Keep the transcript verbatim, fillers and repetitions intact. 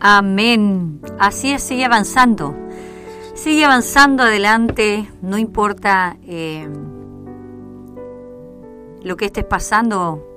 Amén. Así es, sigue avanzando. Sigue avanzando adelante, no importa eh, lo que estés pasando.